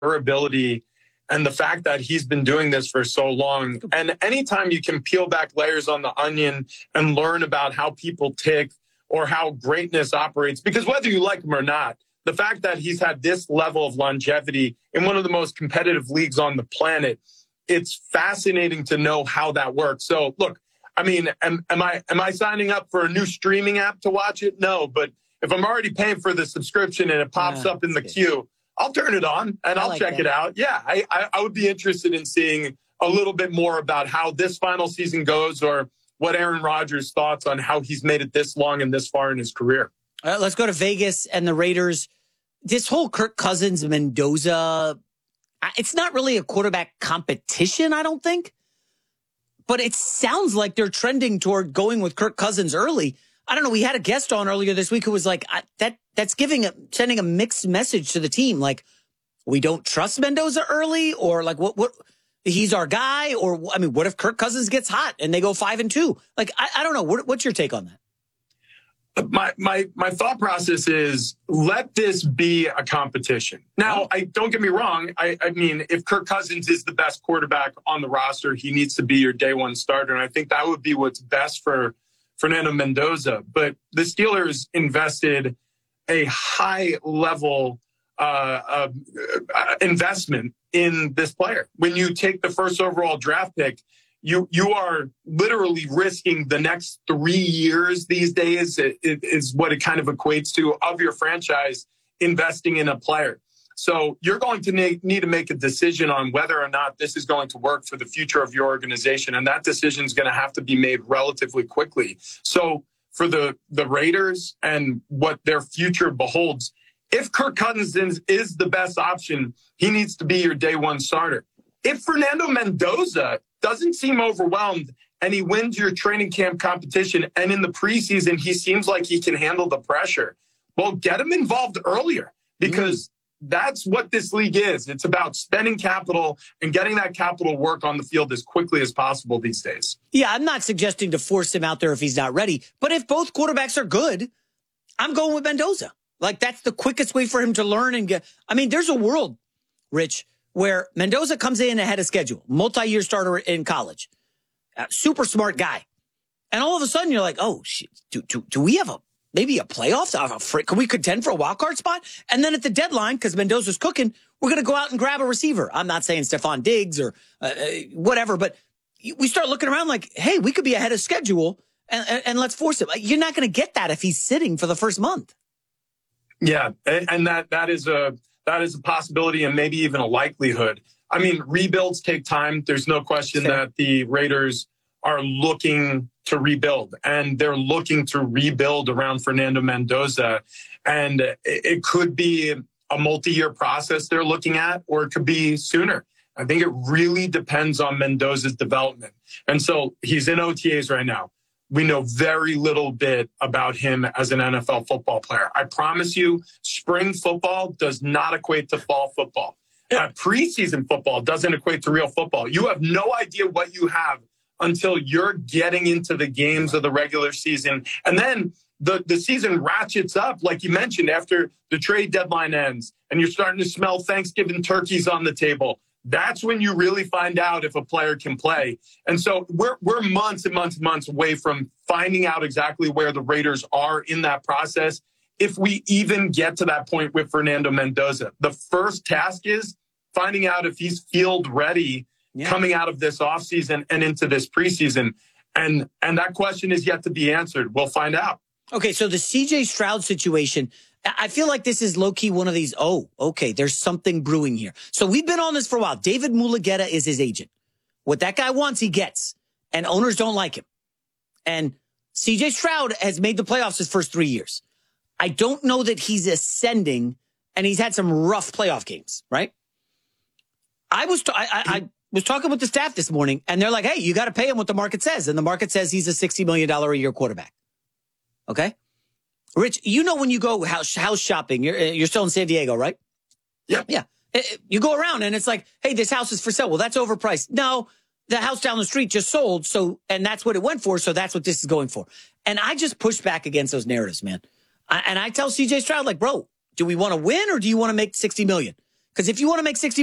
durability and the fact that he's been doing this for so long. And anytime you can peel back layers on the onion and learn about how people tick or how greatness operates, because whether you like him or not, the fact that he's had this level of longevity in one of the most competitive leagues on the planet, it's fascinating to know how that works. So look, I mean, am I signing up for a new streaming app to watch it? No, but if I'm already paying for the subscription and it pops up in the queue, I'll turn it on and I'll check it out. Yeah, I would be interested in seeing a little bit more about how this final season goes, or what Aaron Rodgers' thoughts on how he's made it this long and this far in his career. Let's go to Vegas and the Raiders. This whole Kirk Cousins, Mendoza, it's not really a quarterback competition, I don't think. But it sounds like they're trending toward going with Kirk Cousins early. I don't know. We had a guest on earlier this week who was like, that's sending a mixed message to the team. Like, we don't trust Mendoza early, or like what he's our guy, or I mean, what if Kirk Cousins gets hot and they go 5-2? Like, I don't know. What's your take on that? My thought process is, let this be a competition. Now, don't get me wrong. I mean, if Kirk Cousins is the best quarterback on the roster, he needs to be your day one starter. And I think that would be what's best for Fernando Mendoza. But the Steelers invested a high level investment in this player. When you take the first overall draft pick, you are literally risking the next 3 years these days. It is what it kind of equates to, of your franchise investing in a player. So you're going to need to make a decision on whether or not this is going to work for the future of your organization. And that decision is going to have to be made relatively quickly. So for the Raiders and what their future beholds, if Kirk Cousins is the best option, he needs to be your day one starter. If Fernando Mendoza doesn't seem overwhelmed and he wins your training camp competition, and in the preseason he seems like he can handle the pressure, well, get him involved earlier, because that's what this league is. It's about spending capital and getting that capital work on the field as quickly as possible these days. Yeah, I'm not suggesting to force him out there if he's not ready, but if both quarterbacks are good, I'm going with Mendoza. Like, that's the quickest way for him to learn and get. I mean, there's a world, Rich, where Mendoza comes in ahead of schedule, multi-year starter in college, super smart guy. And all of a sudden you're like, oh, shit, do we have maybe a playoff? Can we contend for a wild card spot? And then at the deadline, because Mendoza's cooking, we're going to go out and grab a receiver. I'm not saying Stephon Diggs or whatever, but we start looking around like, hey, we could be ahead of schedule and let's force him. You're not going to get that if he's sitting for the first month. Yeah, and that is a possibility, and maybe even a likelihood. I mean, rebuilds take time. There's no question that the Raiders are looking to rebuild, and they're looking to rebuild around Fernando Mendoza. And it could be a multi-year process they're looking at, or it could be sooner. I think it really depends on Mendoza's development. And so he's in OTAs right now. We know very little bit about him as an NFL football player. I promise you, spring football does not equate to fall football. Preseason football doesn't equate to real football. You have no idea what you have until you're getting into the games of the regular season. And then the season ratchets up, like you mentioned, after the trade deadline ends and you're starting to smell Thanksgiving turkeys on the table. That's when you really find out if a player can play. And so we're months and months and months away from finding out exactly where the Raiders are in that process, if we even get to that point with Fernando Mendoza. The first task is finding out if he's field ready coming out of this offseason and into this preseason. And that question is yet to be answered. We'll find out. Okay, so the C.J. Stroud situation, I feel like this is low-key one of these, okay, there's something brewing here. So we've been on this for a while. David Mulugheta is his agent. What that guy wants, he gets. And owners don't like him. And C.J. Stroud has made the playoffs his first 3 years. I don't know that he's ascending, and he's had some rough playoff games, right? I was talking with the staff this morning, and they're like, hey, you got to pay him what the market says. And the market says he's a $60 million a year quarterback. Okay? Rich, you know when you go house shopping, you're still in San Diego, right? Yep. Yeah. You go around and it's like, hey, this house is for sale. Well, that's overpriced. No, the house down the street just sold, and that's what it went for, so that's what this is going for. And I just push back against those narratives, man. And I tell CJ Stroud, like, bro, do we want to win or do you want to make $60 million? Because if you want to make 60